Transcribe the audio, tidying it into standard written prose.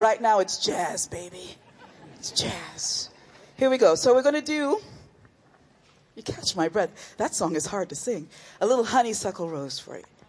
Right now it's jazz, baby. It's jazz. Here we go. So we're going to do, you catch my breath. That song is hard to sing. A little Honeysuckle Rose for you.